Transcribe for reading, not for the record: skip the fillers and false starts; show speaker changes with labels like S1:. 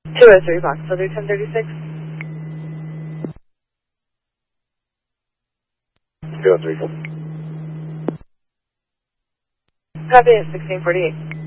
S1: 203 Box Filter 1036.
S2: 203.
S1: Copy at 1648.